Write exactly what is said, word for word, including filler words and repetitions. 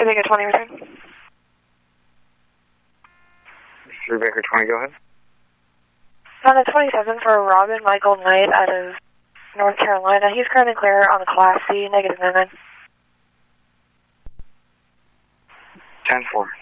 Baker twenty, return. three Baker twenty, go ahead. On the twenty-seven for Robin Michael Knight out of North Carolina. He's currently clear on the Class C, negative nine nine. ten four.